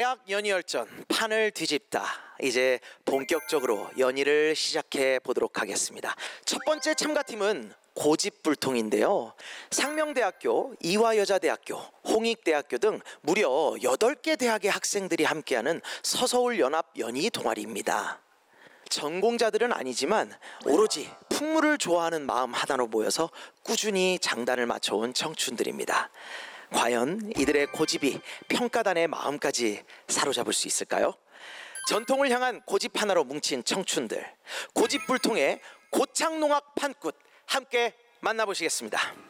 대학 연희열전 판을 뒤집다. 이제 본격적으로 연희를 시작해 보도록 하겠습니다. 첫 번째 참가팀은 고집불통인데요. 상명대학교, 이화여자대학교, 홍익대학교 등 무려 8개 대학의 학생들이 함께하는 서서울연합 연희 동아리입니다. 전공자들은 아니지만 오로지 풍물을 좋아하는 마음 하나로 모여서 꾸준히 장단을 맞춰온 청춘들입니다. 과연 이들의 고집이 평가단의 마음까지 사로잡을 수 있을까요? 전통을 향한 고집 하나로 뭉친 청춘들, 고집불통의 고창농악 판굿 함께 만나보시겠습니다.